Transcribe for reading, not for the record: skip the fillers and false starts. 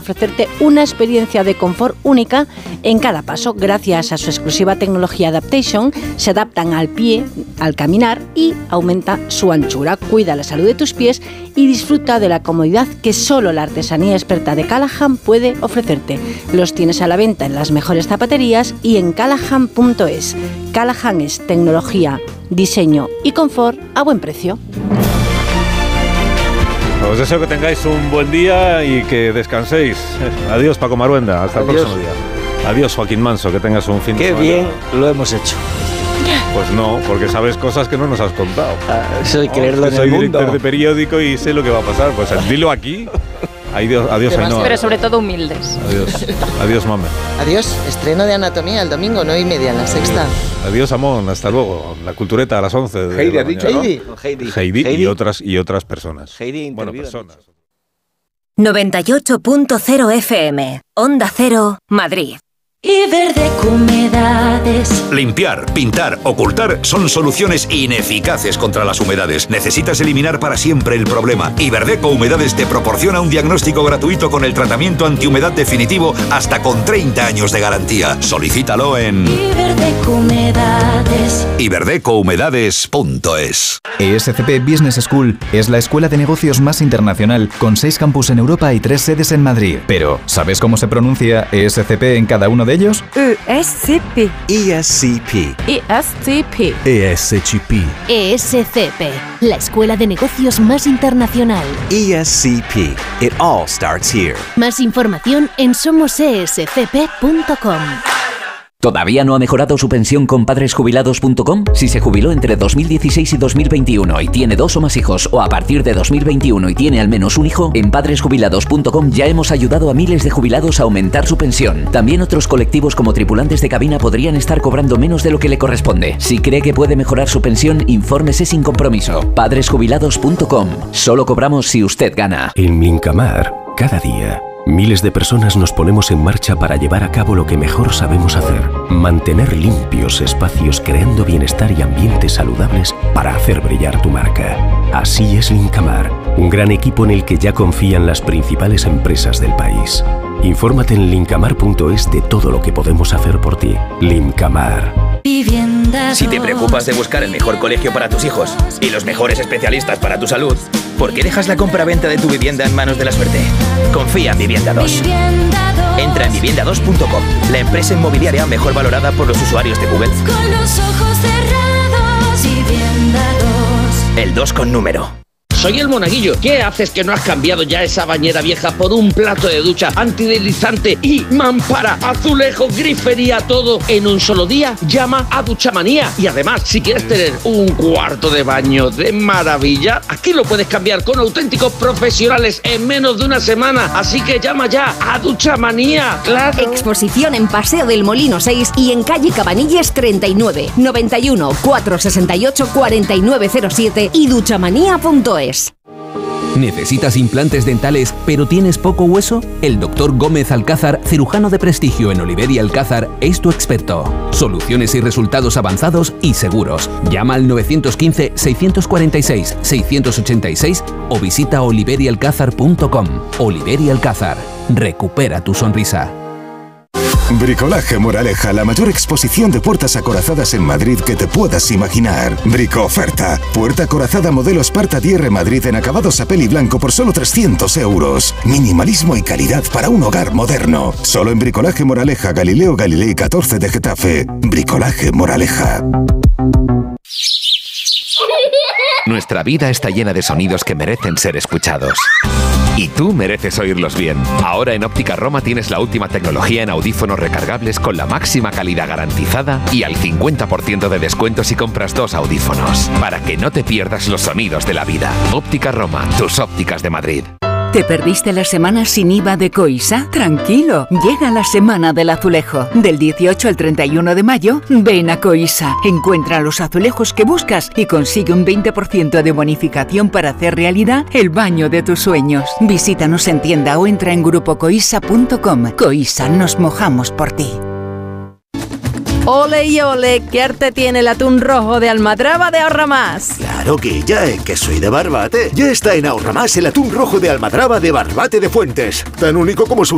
ofrecerte una experiencia de confort única en cada paso. Gracias a su exclusiva tecnología Adaptation, se adaptan al pie, al caminar y aumenta su anchura. Cuida la salud de tus pies y disfruta de la comodidad que solo la artesanía experta de Callahan puede ofrecerte. Los tienes a la venta en las mejores zapaterías y en callahan.es. Callahan es tecnología, diseño y confort a buen precio. Os deseo que tengáis un buen día y que descanséis. Adiós, Paco Maruenda. Hasta el próximo día. Adiós, Joaquín Manso. Que tengas un fin de semana. Qué bien lo hemos hecho. Pues no, porque sabes cosas que no nos has contado. Eso hay que leerlo en el mundo. Soy director de periódico y sé lo que va a pasar. Pues dilo aquí. Adiós, Ainhoa. Pero sobre todo humildes. Adiós, Mame. Adiós, estreno de Anatomía el domingo, 9:30 en La Sexta. Adiós, Amón, hasta luego. La cultureta a las 11. Heidi, ¿has dicho? Heidi y otras personas. Heidi, bueno, personas. 98.0 FM, Onda Cero, Madrid. Iberdeco Humedades. Limpiar, pintar, ocultar son soluciones ineficaces contra las humedades. Necesitas eliminar para siempre el problema. Iberdeco Humedades te proporciona un diagnóstico gratuito con el tratamiento antihumedad definitivo hasta con 30 años de garantía. Solicítalo en Iberdeco Humedades. iberdecohumedades.es. ESCP Business School es la escuela de negocios más internacional con 6 campus en Europa y 3 sedes en Madrid. Pero, ¿sabes cómo se pronuncia ESCP en cada uno de ellos? ESCP. ESCP. ESCP. ESCP. ESCP, la escuela de negocios más internacional. ESCP. It all starts here. Más información en somosescp.com. ¿Todavía no ha mejorado su pensión con padresjubilados.com? Si se jubiló entre 2016 y 2021 y tiene 2 o más hijos, o a partir de 2021 y tiene al menos un hijo, en padresjubilados.com ya hemos ayudado a miles de jubilados a aumentar su pensión. También otros colectivos como tripulantes de cabina podrían estar cobrando menos de lo que le corresponde. Si cree que puede mejorar su pensión, infórmese sin compromiso. Padresjubilados.com. Solo cobramos si usted gana. En Lincamar, cada día, miles de personas nos ponemos en marcha para llevar a cabo lo que mejor sabemos hacer: mantener limpios espacios creando bienestar y ambientes saludables para hacer brillar tu marca. Así es Lincamar, un gran equipo en el que ya confían las principales empresas del país. Infórmate en lincamar.es de todo lo que podemos hacer por ti. Lincamar. Si te preocupas de buscar el mejor colegio para tus hijos y los mejores especialistas para tu salud, ¿por qué dejas la compra-venta de tu vivienda en manos de la suerte? Confía en Vivienda 2. Entra en vivienda2.com, la empresa inmobiliaria mejor valorada por los usuarios de Google. Con los ojos cerrados, Vivienda 2. El 2 con número. Soy el Monaguillo. ¿Qué haces que no has cambiado ya esa bañera vieja por un plato de ducha antideslizante y mampara, azulejo, grifería, todo en un solo día? Llama a Duchamanía. Y además, si quieres tener un cuarto de baño de maravilla, aquí lo puedes cambiar con auténticos profesionales en menos de una semana. Así que llama ya a Duchamanía. ¡Claro! Exposición en Paseo del Molino 6 y en calle Cabanilles 39, 91 468 4907 y duchamanía.es. ¿Necesitas implantes dentales pero tienes poco hueso? El Dr. Gómez Alcázar, cirujano de prestigio en Oliver y Alcázar, es tu experto. Soluciones y resultados avanzados y seguros. Llama al 915-646-686 o visita oliverialcázar.com. Oliver y Alcázar. Recupera tu sonrisa. Bricolaje Moraleja, la mayor exposición de puertas acorazadas en Madrid que te puedas imaginar. Bricoferta. Puerta acorazada modelo Sparta DR Madrid en acabados a peli blanco por solo 300 euros. Minimalismo y calidad para un hogar moderno. Solo en Bricolaje Moraleja, Galileo Galilei 14 de Getafe. Bricolaje Moraleja. Nuestra vida está llena de sonidos que merecen ser escuchados. Y tú mereces oírlos bien. Ahora en Óptica Roma tienes la última tecnología en audífonos recargables con la máxima calidad garantizada y al 50% de descuento si compras 2 audífonos. Para que no te pierdas los sonidos de la vida. Óptica Roma, tus ópticas de Madrid. ¿Te perdiste la semana sin IVA de Coisa? Tranquilo, llega la Semana del Azulejo. Del 18 al 31 de mayo, ven a Coisa. Encuentra los azulejos que buscas y consigue un 20% de bonificación para hacer realidad el baño de tus sueños. Visítanos en tienda o entra en grupocoisa.com. Coisa, nos mojamos por ti. Ole y ole, ¿qué arte tiene el atún rojo de Almadraba de Ahorra Más? Claro que ya, que soy de Barbate. Ya está en Ahorra Más el atún rojo de Almadraba de Barbate de Fuentes. Tan único como su